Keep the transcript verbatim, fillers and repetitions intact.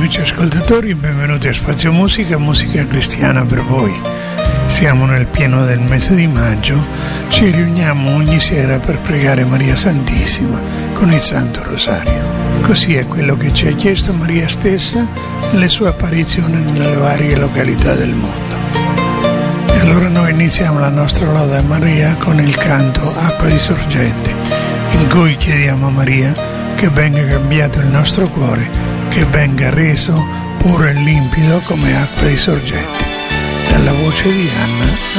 amici ascoltatori, benvenuti a Spazio Musica, musica cristiana per voi. Siamo nel pieno del mese di maggio, ci riuniamo ogni sera per pregare Maria Santissima con il Santo Rosario. Così è quello che ci ha chiesto Maria stessa nelle sue apparizioni nelle varie località del mondo. E allora noi iniziamo la nostra lode a Maria con il canto Acqua di Sorgente, in cui chiediamo a Maria che venga cambiato il nostro cuore, che venga reso puro e limpido come acqua di sorgente. Dalla voce di Anna